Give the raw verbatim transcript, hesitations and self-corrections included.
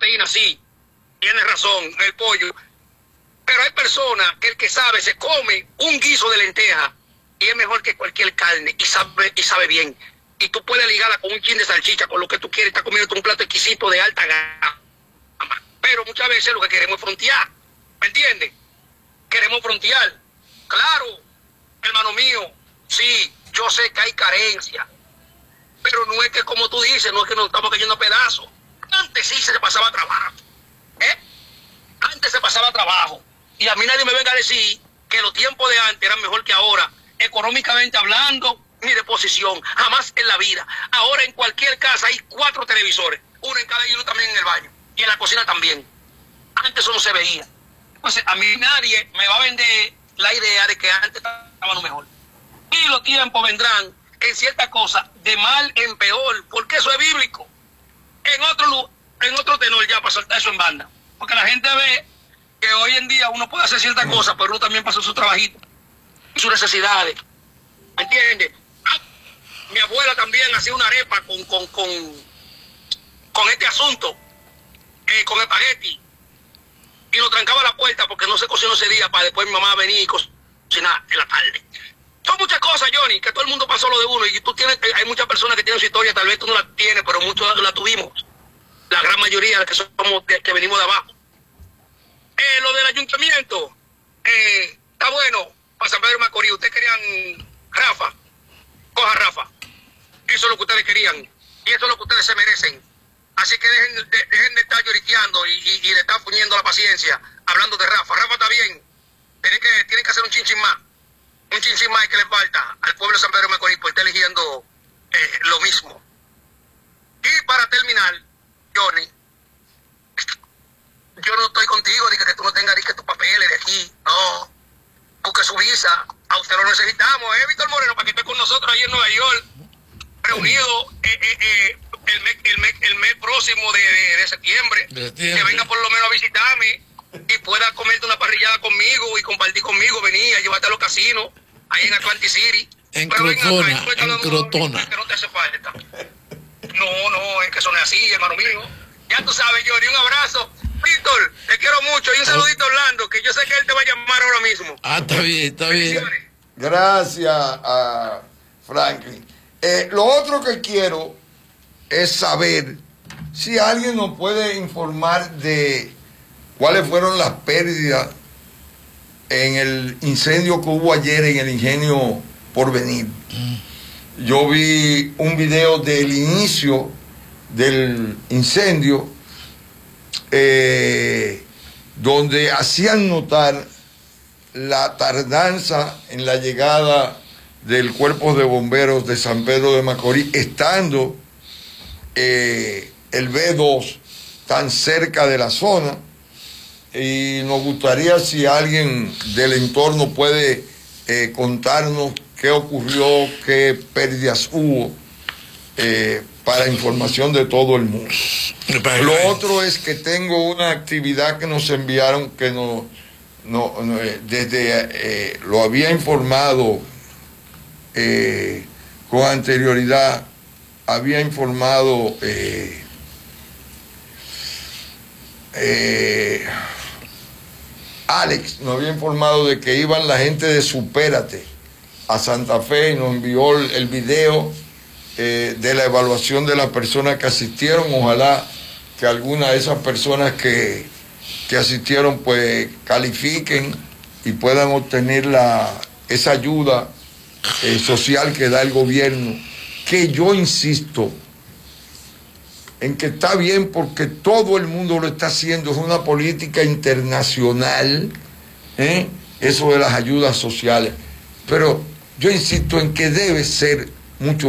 proteína, sí, tienes razón, el pollo. Pero hay personas que el que sabe se come un guiso de lenteja y es mejor que cualquier carne y sabe, y sabe bien. Y tú puedes ligarla con un chin de salchicha, con lo que tú quieres, estás comiendo un plato exquisito de alta gama. Pero muchas veces lo que queremos es frontear, ¿me entiendes? Queremos frontear. Claro, hermano mío, sí, yo sé que hay carencia, pero no es que como tú dices, no es que nos estamos cayendo a pedazos. Antes sí se pasaba trabajo, ¿eh? Antes se pasaba trabajo. Y a mí nadie me venga a decir que los tiempos de antes eran mejor que ahora, económicamente hablando, ni de posición, jamás en la vida. Ahora en cualquier casa hay cuatro televisores, uno en cada y uno también en el baño, y en la cocina también. Antes eso no se veía. Entonces a mí nadie me va a vender la idea de que antes estaba lo mejor. Y los tiempos vendrán en ciertas cosas de mal en peor, porque eso es bíblico. En otro, en otro tenor ya para soltar eso en banda. Porque la gente ve que hoy en día uno puede hacer ciertas cosas, pero uno también pasa su trabajito, sus necesidades. ¿Me entiendes? Ah, mi abuela también hacía una arepa con, con, con, con este asunto, eh, con espagueti. Y nos trancaba la puerta porque no se cocinó ese día para después mi mamá venir y cocinar en la tarde. Son muchas cosas, Johnny, que todo el mundo pasó lo de uno. Y tú tienes, hay muchas personas que tienen su historia, tal vez tú no la tienes, pero muchos la tuvimos. La gran mayoría de que somos, de, que venimos de abajo. Eh, lo del ayuntamiento, eh, está bueno para San Pedro de Macorís. Ustedes querían Rafa, coja Rafa. Eso es lo que ustedes querían. Y eso es lo que ustedes se merecen. Así que dejen de, dejen de estar lloriqueando y, y, y de estar poniendo la paciencia, hablando de Rafa. Rafa está bien. Tienen que, tienen que hacer un chinchín más. Un chinchín más que le falta al pueblo de San Pedro de Macorís por estar eligiendo eh, lo mismo. Y para terminar, Johnny, yo no estoy contigo, de que tú no tengas que tus papeles de aquí, no. Busque su visa, a usted lo necesitamos, ¿eh, Víctor Moreno? Para que esté con nosotros ahí en Nueva York, reunido eh, eh, eh, el, mes, el, mes, el mes próximo de, de, de, septiembre, de septiembre, que venga por lo menos a visitarme y pueda comerte una parrillada conmigo y compartir conmigo, venir a llevarte a los casinos, ahí en Atlantic City. En Crotona, en Crotona. Que no te hace falta. No, no, es que eso no es así, hermano mío. Ya tú sabes, Johnny, un abrazo. Víctor, te quiero mucho. Y un saludito a Orlando, que yo sé que él te va a llamar ahora mismo. Ah, está bien, está bien. Gracias a Franklin. Eh, lo otro que quiero es saber si alguien nos puede informar de cuáles fueron las pérdidas en el incendio que hubo ayer en el ingenio Porvenir. Yo vi un video del inicio del incendio eh, donde hacían notar la tardanza en la llegada del Cuerpo de Bomberos de San Pedro de Macorís, estando eh, el B dos tan cerca de la zona. Y nos gustaría si alguien del entorno puede eh, contarnos qué ocurrió, qué pérdidas hubo, eh, para información de todo el mundo. Lo otro es que tengo una actividad que nos enviaron, que no, no, no desde eh, lo había informado eh, con anterioridad, había informado eh, eh, Alex, nos había informado de que iban la gente de Supérate a Santa Fe y nos envió el, el video eh, de la evaluación de las personas que asistieron. Ojalá que algunas de esas personas que, que asistieron pues califiquen y puedan obtener la, esa ayuda eh, social que da el gobierno, que yo insisto en que está bien porque todo el mundo lo está haciendo, es una política internacional, ¿eh? Eso de las ayudas sociales, pero yo insisto en que debe ser mucho